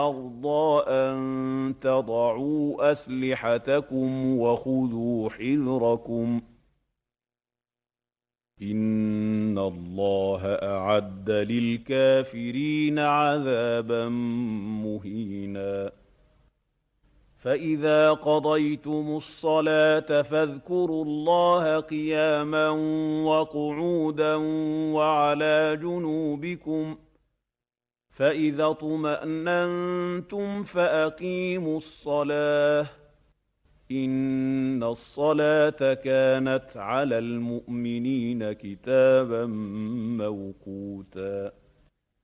أرضى أن تضعوا أسلحتكم وخذوا حذركم إن الله أعد للكافرين عذابا مهينا فإذا قضيتم الصلاة فاذكروا الله قياما وقعودا وعلى جنوبكم فإذا اطمأننتم فأقيموا الصلاة إن الصلاة كانت على المؤمنين كتابا موقوتا